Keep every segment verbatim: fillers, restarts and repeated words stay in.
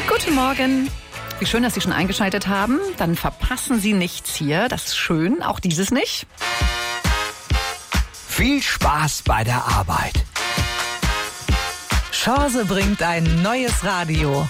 Guten Morgen. Wie schön, dass Sie schon eingeschaltet haben. Dann verpassen Sie nichts hier. Das ist schön, auch dieses nicht. Viel Spaß bei der Arbeit. Chance bringt ein neues Radio.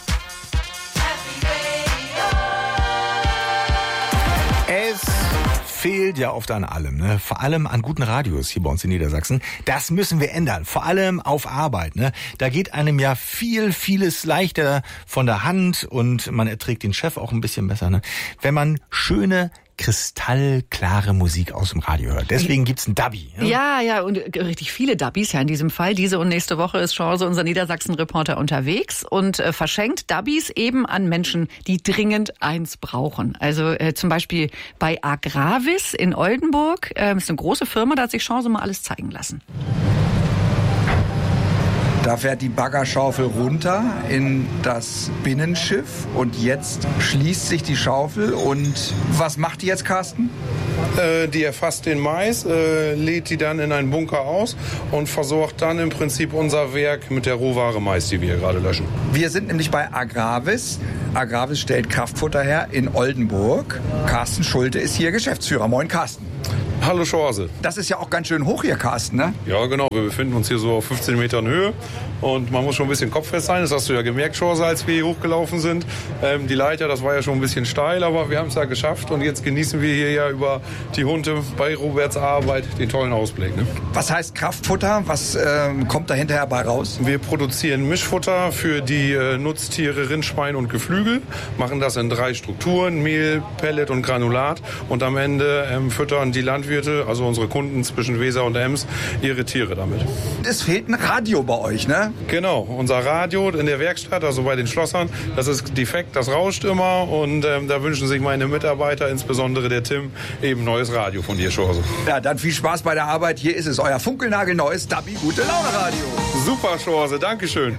Es fehlt ja oft an allem, ne? Vor allem an guten Radios hier bei uns in Niedersachsen. Das müssen wir ändern, vor allem auf Arbeit, ne? Da geht einem ja viel, vieles leichter von der Hand und man erträgt den Chef auch ein bisschen besser, ne? Wenn man schöne, kristallklare Musik aus dem Radio hört. Deswegen gibt's ein Dubby. Ja, ja, ja, und richtig viele Dubbys ja in diesem Fall. Diese und nächste Woche ist Chance, unser Niedersachsen-Reporter, unterwegs und äh, verschenkt Dubbys eben an Menschen, die dringend eins brauchen. Also äh, zum Beispiel bei Agravis in Oldenburg. Äh, ist eine große Firma, da hat sich Chance mal alles zeigen lassen. Da fährt die Baggerschaufel runter in das Binnenschiff und jetzt schließt sich die Schaufel. Und was macht die jetzt, Carsten? Äh, die erfasst den Mais, äh, lädt die dann in einen Bunker aus und versorgt dann im Prinzip unser Werk mit der Rohware Mais, die wir hier gerade löschen. Wir sind nämlich bei Agravis. Agravis stellt Kraftfutter her in Oldenburg. Carsten Schulte ist hier Geschäftsführer. Moin, Carsten. Hallo Chance. Das ist ja auch ganz schön hoch hier, Carsten, ne? Ja, genau. Wir befinden uns hier so auf fünfzehn Metern Höhe und man muss schon ein bisschen kopffest sein. Das hast du ja gemerkt, Chance, als wir hier hochgelaufen sind. Ähm, die Leiter, das war ja schon ein bisschen steil, aber wir haben es ja geschafft und jetzt genießen wir hier ja über die Hunde bei Roberts Arbeit den tollen Ausblick. Ne? Was heißt Kraftfutter? Was ähm, kommt da hinterher bei raus? Wir produzieren Mischfutter für die äh, Nutztiere Rindschwein und Geflügel, machen das in drei Strukturen, Mehl, Pellet und Granulat und am Ende ähm, füttern die Landwirte, also unsere Kunden zwischen Weser und Ems, ihre Tiere damit. Es fehlt ein Radio bei euch, ne? Genau, unser Radio in der Werkstatt, also bei den Schlossern, das ist defekt, das rauscht immer und ähm, da wünschen sich meine Mitarbeiter, insbesondere der Tim, eben neues Radio von dir, Chance. Ja, dann viel Spaß bei der Arbeit. Hier ist es, euer funkelnagelneues Dubby Gute Laune Radio. Super, Chance, Dankeschön.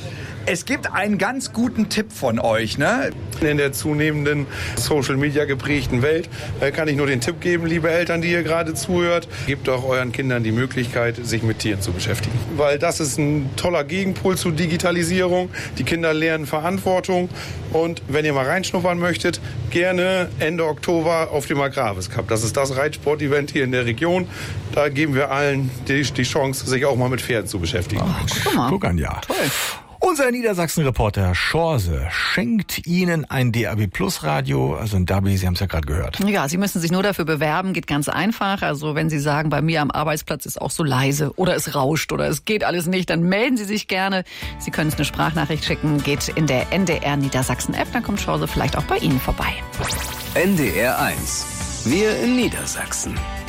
Es gibt einen ganz guten Tipp von euch, ne? In der zunehmenden Social-Media geprägten Welt äh, kann ich nur den Tipp geben, liebe Eltern, die ihr gerade zuhört, gebt doch euren Kindern die Möglichkeit, sich mit Tieren zu beschäftigen. Weil das ist ein toller Gegenpol zur Digitalisierung. Die Kinder lernen Verantwortung und wenn ihr mal reinschnuppern möchtet, gerne Ende Oktober auf dem Agravis Cup. Das ist das Reitsport-Event hier in der Region. Da geben wir allen die, die Chance, sich auch mal mit Pferden zu beschäftigen. Oh, guck mal. Guck an, ja. Toll. Unser Niedersachsen-Reporter Chance schenkt Ihnen ein D A B Plus Radio, also ein Dubby, Sie haben es ja gerade gehört. Ja, Sie müssen sich nur dafür bewerben, geht ganz einfach. Also wenn Sie sagen, bei mir am Arbeitsplatz ist auch so leise oder es rauscht oder es geht alles nicht, dann melden Sie sich gerne. Sie können uns eine Sprachnachricht schicken, geht in der N D R Niedersachsen-App, dann kommt Chance vielleicht auch bei Ihnen vorbei. N D R eins. Wir in Niedersachsen.